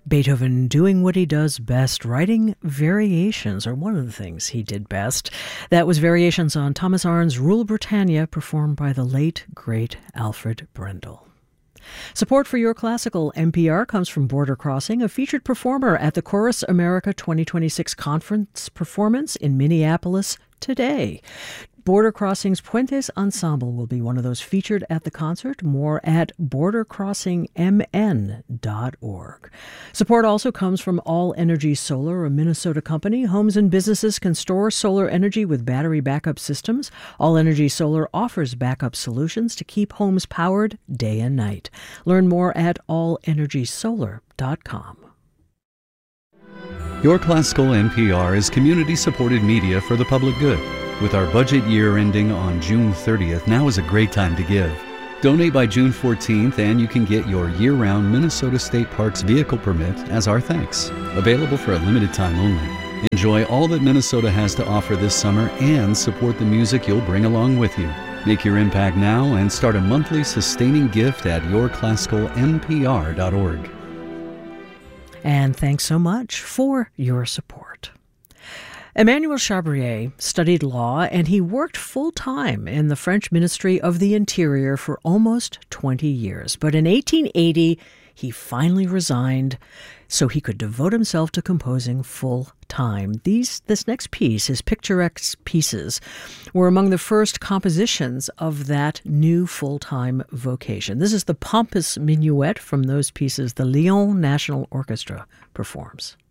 Beethoven doing what he does best, writing variations, or one of the things he did best. That was variations on Thomas Arndt's Rule Britannia, performed by the late, great Alfred Brendel. Support for Your Classical NPR comes from Border Crossing, a featured performer at the Chorus America 2026 conference performance in Minneapolis today. Border Crossing's Puentes Ensemble will be one of those featured at the concert. More at bordercrossingmn.org. Support also comes from All Energy Solar, a Minnesota company. Homes and businesses can store solar energy with battery backup systems. All Energy Solar offers backup solutions to keep homes powered day and night. Learn more at allenergysolar.com. Your Classical NPR is community-supported media for the public good. With our budget year ending on June 30th, now is a great time to give. Donate by June 14th and you can get your year-round Minnesota State Parks vehicle permit as our thanks. Available for a limited time only. Enjoy all that Minnesota has to offer this summer and support the music you'll bring along with you. Make your impact now and start a monthly sustaining gift at yourclassicalnpr.org. And thanks so much for your support. Emmanuel Chabrier studied law, and he worked full-time in the French Ministry of the Interior for almost 20 years. But in 1880, he finally resigned so he could devote himself to composing full-time. This next piece, his picturesque pieces, were among the first compositions of that new full-time vocation. This is the pompous minuet from those pieces the Lyon National Orchestra performs.